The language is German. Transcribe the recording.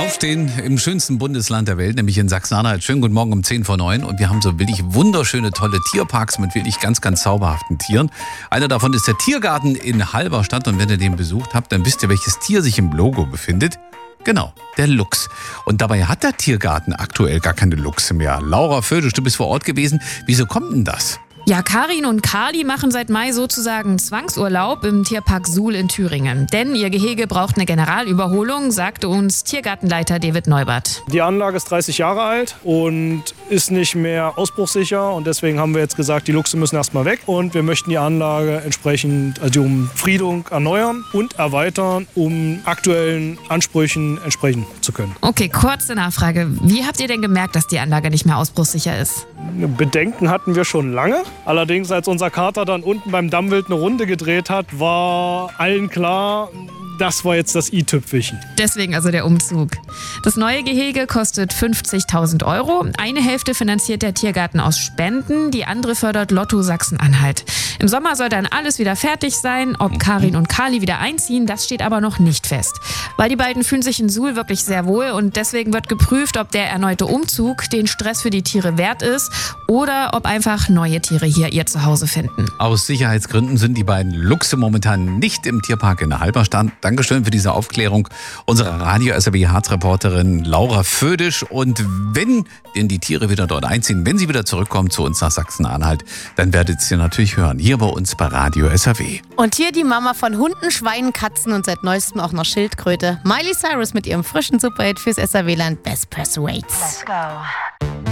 Aufstehen im schönsten Bundesland der Welt, nämlich in Sachsen-Anhalt. Schönen guten Morgen um 10 vor 9. Und wir haben so wirklich wunderschöne, tolle Tierparks mit wirklich ganz, ganz zauberhaften Tieren. Einer davon ist der Tiergarten in Halberstadt. Und wenn ihr den besucht habt, dann wisst ihr, welches Tier sich im Logo befindet. Genau, der Luchs. Und dabei hat der Tiergarten aktuell gar keine Luchse mehr. Laura Födisch, du bist vor Ort gewesen. Wieso kommt denn das? Ja, Karin und Kali machen seit Mai sozusagen Zwangsurlaub im Tierpark Suhl in Thüringen. Denn ihr Gehege braucht eine Generalüberholung, sagte uns Tiergartenleiter David Neubert. Die Anlage ist 30 Jahre alt und ist nicht mehr ausbruchssicher. Und deswegen haben wir jetzt gesagt, die Luchse müssen erstmal weg. Und wir möchten die Anlage entsprechend, also die Umfriedung erneuern und erweitern, um aktuellen Ansprüchen entsprechen zu können. Okay, kurze Nachfrage. Wie habt ihr denn gemerkt, dass die Anlage nicht mehr ausbruchssicher ist? Bedenken hatten wir schon lange. Allerdings, als unser Kater dann unten beim Dammwild eine Runde gedreht hat, war allen klar, das war jetzt das i-Tüpfelchen. Deswegen also der Umzug. Das neue Gehege kostet 50.000 €. Eine Hälfte finanziert der Tiergarten aus Spenden, die andere fördert Lotto Sachsen-Anhalt. Im Sommer soll dann alles wieder fertig sein. Ob Karin und Kali wieder einziehen, das steht aber noch nicht fest. Weil die beiden fühlen sich in Suhl wirklich sehr wohl und deswegen wird geprüft, ob der erneute Umzug den Stress für die Tiere wert ist oder ob einfach neue Tiere hier ihr Zuhause finden. Aus Sicherheitsgründen sind die beiden Luchse momentan nicht im Tierpark in Halberstadt. Dankeschön für diese Aufklärung unserer Radio-SRW-Harz-Reporterin Laura Födisch. Und wenn denn die Tiere wieder dort einziehen, wenn sie wieder zurückkommen zu uns nach Sachsen-Anhalt, dann werdet ihr natürlich hören, hier bei uns bei Radio SRW. Und hier die Mama von Hunden, Schweinen, Katzen und seit neuestem auch noch Schildkröte. Miley Cyrus mit ihrem frischen Superhit fürs SRW-Land Best Press Waits. Let's go.